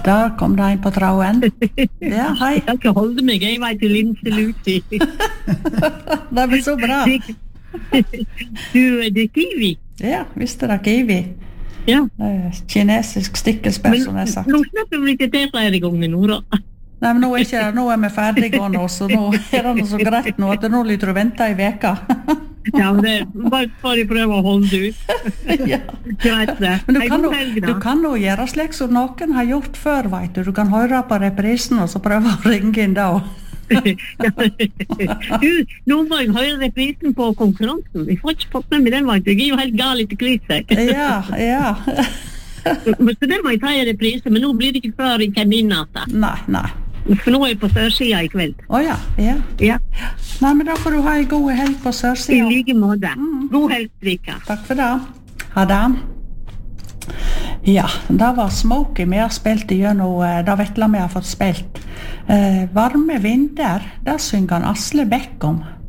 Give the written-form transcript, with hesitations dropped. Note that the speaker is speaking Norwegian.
Der kom det en på trauen. Ja, hei. Jeg kan ikke holde meg, jeg vet til Linse Luti. Det er så bra. Det er kiwi. Ja, visste det kiwi. Ja. Kinesisk stikkelsbær, som jeg sagt. Nå slipper vi ikke til flere ganger nå, da. Nei, men nå er vi ferdige nå, så nå er det noe så greit nå, at nå lytter du vente i veka. Ja, men det bare prøve å holde ut. Ja. Greit det. Men du kan jo gjøre slik som noen har gjort før, vet du. Du kan høre på reprisen og så prøve å ringe inn da. Nå må jeg høre reprisen på konkurransen. Jeg får ikke fått med meg den, vet du. Jeg er jo helt gal etter kvitsek. Ja. Så den må jeg ta i reprise, men nå blir det ikke før i terminata. Nei. For nå er jeg på sørsida i kveld. Ja. Nei, men da får du ha en god helg på sørsida. I like måte. God helg, Rika. Takk for det. Ha det. Ja, det var Smokey vi har spilt igjennom, det Vetla vi har fått spilt. Varme vinder, det synger han Asle Bekk om.